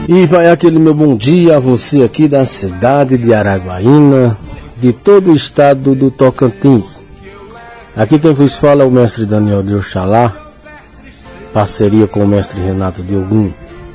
E vai aquele meu bom dia a você aqui da cidade de Araguaína, de todo o estado do Tocantins. Aqui quem vos fala é o mestre Daniel de Oxalá, parceria com o mestre Renato de Ogum.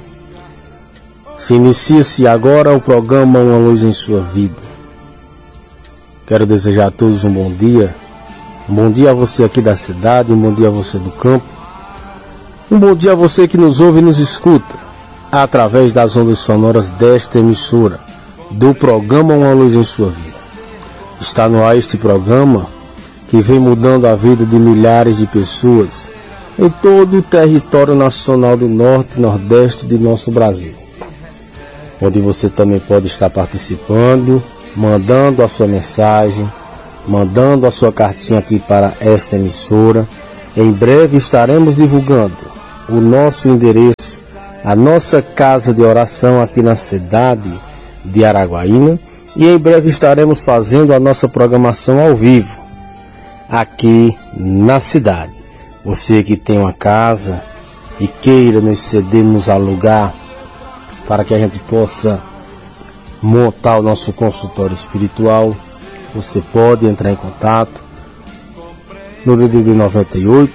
Se inicia-se agora o programa Uma Luz em Sua Vida. Quero desejar a todos um bom dia a você aqui da cidade, um bom dia a você do campo, um bom dia a você que nos ouve e nos escuta através das ondas sonoras desta emissora, do programa Uma Luz em Sua Vida. Está no ar este programa que vem mudando a vida de milhares de pessoas em todo o território nacional do norte e nordeste de nosso Brasil, onde você também pode estar participando, mandando a sua mensagem, mandando a sua cartinha aqui para esta emissora. Em breve estaremos divulgando o nosso endereço, a nossa casa de oração aqui na cidade de Araguaína, e em breve estaremos fazendo a nossa programação ao vivo aqui na cidade. Você que tem uma casa e queira nos ceder, nos alugar, para que a gente possa montar o nosso consultório espiritual, você pode entrar em contato no DDD 98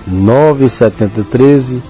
97013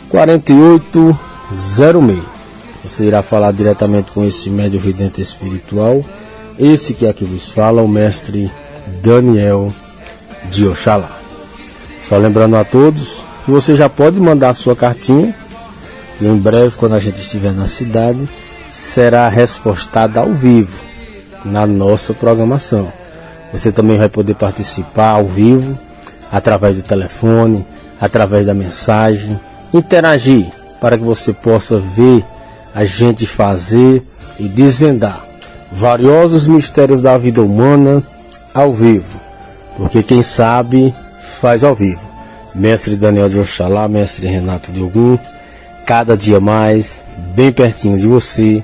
4806. Você irá falar diretamente com esse médium vidente espiritual, esse que aqui vos fala, o mestre Daniel de Oxalá. Só lembrando a todos que você já pode mandar a sua cartinha, e em breve, quando a gente estiver na cidade, será respostada ao vivo na nossa programação. Você também vai poder participar ao vivo através do telefone, através da mensagem, interagir para que você possa ver a gente fazer e desvendar valiosos mistérios da vida humana ao vivo, porque quem sabe faz ao vivo. Mestre Daniel de Oxalá, mestre Renato de Ogum, cada dia mais, bem pertinho de você,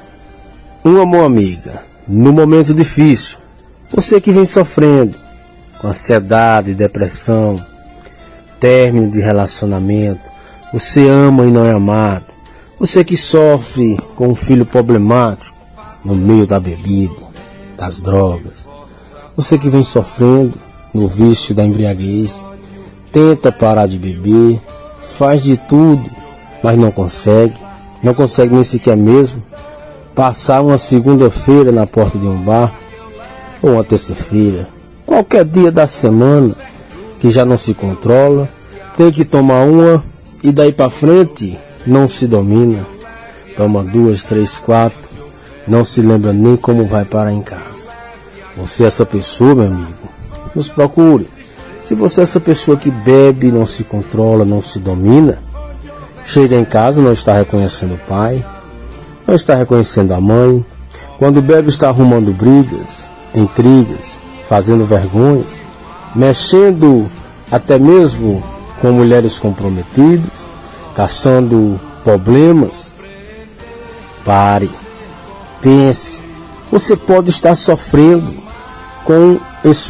uma mão amiga, no momento difícil, você que vem sofrendo com ansiedade, depressão, término de relacionamento, você ama e não é amado, você que sofre com um filho problemático no meio da bebida, das drogas, você que vem sofrendo no vício da embriaguez, tenta parar de beber, faz de tudo, mas não consegue nem sequer mesmo passar uma segunda-feira na porta de um bar, ou uma terça-feira, qualquer dia da semana que já não se controla, tem que tomar uma e daí para frente não se domina, toma 2, 3, 4, não se lembra nem como vai parar em casa. Você é essa pessoa, meu amigo, nos procure. Se você é essa pessoa que bebe, não se controla, não se domina, chega em casa, não está reconhecendo o pai, não está reconhecendo a mãe, quando bebe está arrumando brigas, intrigas, fazendo vergonhas, mexendo até mesmo com mulheres comprometidas, caçando problemas. Pare, pense, você pode estar sofrendo com